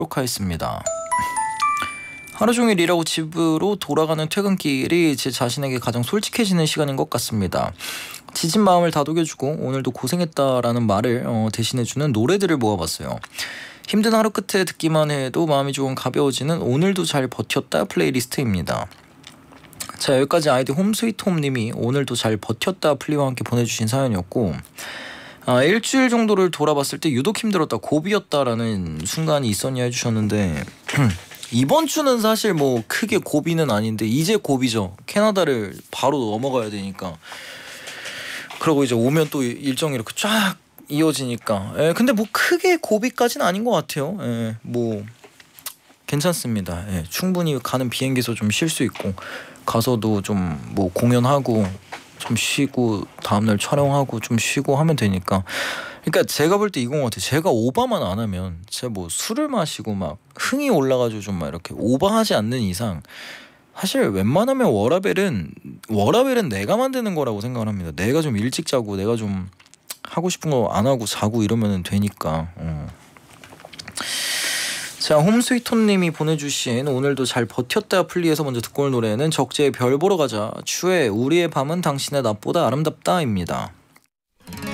하겠습니다. 하루 종일 일하고 집으로 돌아가는 퇴근길이 제 자신에게 가장 솔직해지는 시간인 것 같습니다. 지친 마음을 다독여주고 오늘도 고생했다라는 말을 대신해주는 노래들을 모아봤어요. 힘든 하루 끝에 듣기만 해도 마음이 조금 가벼워지는 오늘도 잘 버텼다 플레이리스트입니다. 자, 여기까지 아이디 홈스위트홈님이 오늘도 잘 버텼다 플리와 함께 보내주신 사연이었고, 일주일 정도를 돌아봤을 때 유독 힘들었다, 고비였다라는 순간이 있었냐 해주셨는데 이번 주는 사실 뭐 크게 고비는 아닌데 이제 고비죠. 캐나다를 바로 넘어가야 되니까. 그러고 이제 오면 또 일정이 이렇게 쫙 이어지니까. 근데 뭐 크게 고비까지는 아닌 것 같아요. 뭐 괜찮습니다. 충분히 가는 비행기에서 좀 쉴 수 있고, 가서도 좀 뭐 공연하고 좀 쉬고 다음날 촬영하고 좀 쉬고 하면 되니까. 그러니까 제가 볼 때 이건 것 같아요. 제가 오바만 안 하면, 제가 뭐 술을 마시고 막 흥이 올라가지고 좀 막 이렇게 오바하지 않는 이상 사실 웬만하면 워라벨은 내가 만드는 거라고 생각을 합니다. 내가 좀 일찍 자고 내가 좀 하고 싶은 거 안 하고 자고 이러면 되니까. 자, 홈스위트홈님이 보내주신 오늘도 잘 버텼다 플리에서 먼저 듣고 올 노래는 적재의 별 보러 가자, 추의 우리의 밤은 당신의 낮보다 아름답다입니다.